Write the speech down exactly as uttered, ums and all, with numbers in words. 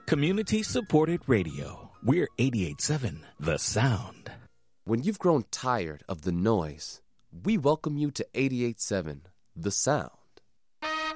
Community-supported radio. We're eighty-eight point seven The Sound. When you've grown tired of the noise, we welcome you to eighty-eight point seven The Sound.